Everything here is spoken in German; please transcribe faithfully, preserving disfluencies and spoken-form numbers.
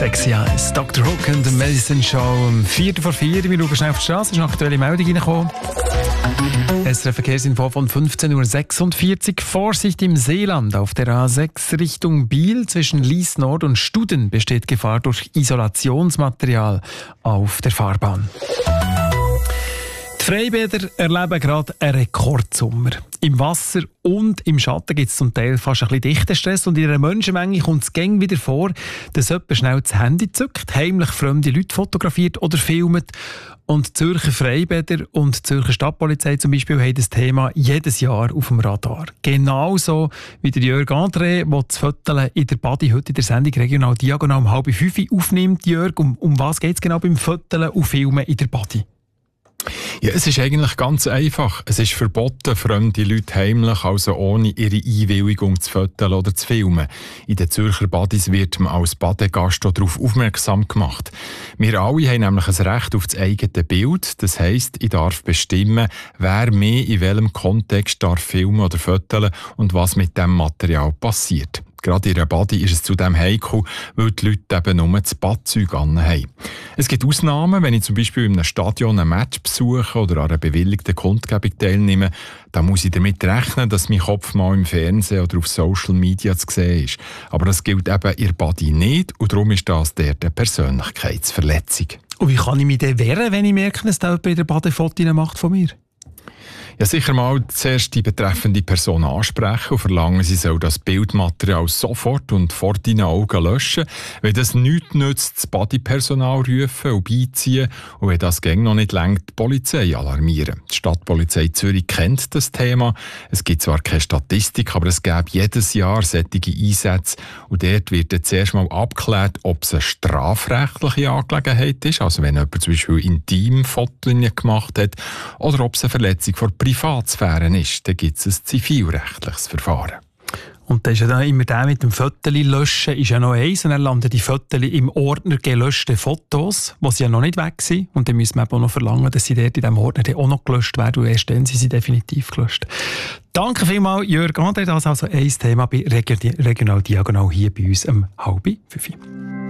Sexy Eyes, Doktor Hook und The Medicine Show um Viertel vor vier. Wir schauen schnell auf die Straße, es ist eine aktuelle Meldung reingekommen. S R F Verkehrsinfo von fünfzehn Uhr sechsundvierzig. Vorsicht im Seeland. Auf der A sechs Richtung Biel zwischen Lies Nord und Studen besteht Gefahr durch Isolationsmaterial auf der Fahrbahn. Die Freibäder erleben gerade einen Rekordsommer. Im Wasser und im Schatten gibt es zum Teil fast ein bisschen dichten Stress und in einer Menschenmenge kommt es gäng wieder vor, dass jemand schnell das Handy zückt, heimlich fremde Leute fotografiert oder filmt. Und die Zürcher Freibäder und die Zürcher Stadtpolizei zum Beispiel haben das Thema jedes Jahr auf dem Radar. Genauso wie der Jörg André, der das Foteln in der Badi heute in der Sendung regional diagonal um halb fünf aufnimmt. Jörg, um, um was geht es genau beim Foteln und Filmen in der Badi? Ja, es ist eigentlich ganz einfach. Es ist verboten, fremde Leute heimlich, also ohne ihre Einwilligung zu fotografieren oder zu filmen. In den Zürcher Badis wird man als Badegast darauf aufmerksam gemacht. Wir alle haben nämlich ein Recht auf das eigene Bild. Das heisst, ich darf bestimmen, wer mehr in welchem Kontext darf filmen oder fotografieren und was mit diesem Material passiert. Gerade in einer Badi ist es zudem heikel, weil die Leute eben nur das Badzeug anhaben. Es gibt Ausnahmen, wenn ich zum Beispiel in einem Stadion ein Match besuche oder an einer bewilligten Kundgebung teilnehme, dann muss ich damit rechnen, dass mein Kopf mal im Fernsehen oder auf Social Media zu sehen ist. Aber das gilt eben in der Badi nicht und darum ist das dort eine Persönlichkeitsverletzung. Und wie kann ich mich denn wehren, wenn ich merke, dass da jemand in der Badi Fotos macht von mir? Ja, sicher mal zuerst die betreffende Person ansprechen und verlangen, sie soll das Bildmaterial sofort und vor deinen Augen löschen. Wenn das nichts nützt, das Bodypersonal rufen und beiziehen und wenn das gang noch nicht reicht, die Polizei alarmieren. Die Stadtpolizei Zürich kennt das Thema. Es gibt zwar keine Statistik, aber es gäbe jedes Jahr solche Einsätze und dort wird dann zuerst mal abgeklärt, ob es eine strafrechtliche Angelegenheit ist, also wenn jemand zum Beispiel Intimfotos gemacht hat, oder ob es eine Verletzung von Privatsphäre ist, dann gibt es ein zivilrechtliches Verfahren. Und dann ist ja dann immer der mit dem Fotos löschen, ist ja noch eins. Und dann landen die Fotos im Ordner gelöschte Fotos, die sie ja noch nicht weg sind. Und dann müssen wir auch noch verlangen, dass sie dort in diesem Ordner auch noch gelöscht werden. Und erst dann sind sie definitiv gelöscht. Danke vielmals, Jörg André. Das ist also ein Thema bei Regional Diagonal hier bei uns um halb fünf.